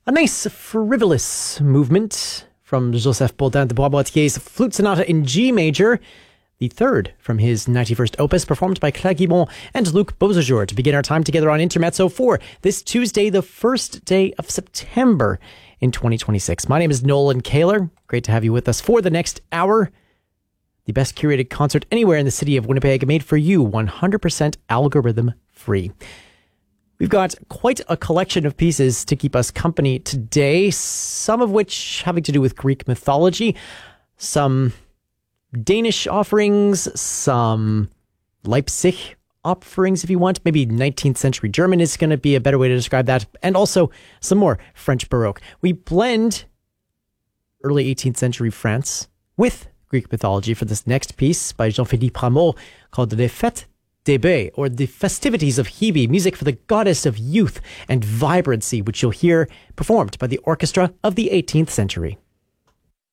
A nice frivolous movement from Joseph Baudin de Boisboitier's Flute Sonata in G major, the third from his 91st opus, performed by Claire Guimond and Luc Beausejour, to begin our time together on Intermezzo for this Tuesday, the first day of September in 2026. My name is Nolan Kaler. Great to have you with us for the next hour. The best curated concert anywhere in the city of Winnipeg, made for you 100% algorithm free. We've got quite a collection of pieces to keep us company today, some of which having to do with Greek mythology, some Danish offerings, some Leipzig offerings if you want. Maybe 19th century German is going to be a better way to describe that, and also some more French Baroque. We blend early 18th century France with Greek mythology for this next piece by Jean-Philippe Rameau called Les Fêtes d'Hebe, or the festivities of Hebe, music for the goddess of youth and vibrancy, which you'll hear performed by the orchestra of the 18th century.